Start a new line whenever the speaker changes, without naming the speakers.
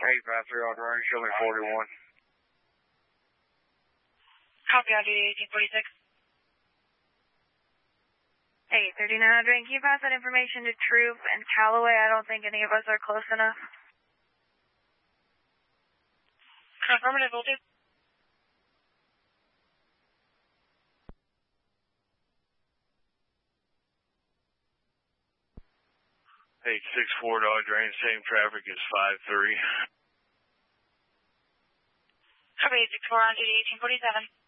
853 on range, show me 41.
Copy on duty 1846.
839 on range, can you pass that information to Troop and Callaway? I don't think any of us are close enough.
Affirmative, will do.
Eight 6-4 Dodge range, same traffic as 5-3.
Copy 8-6-4 on duty 1847.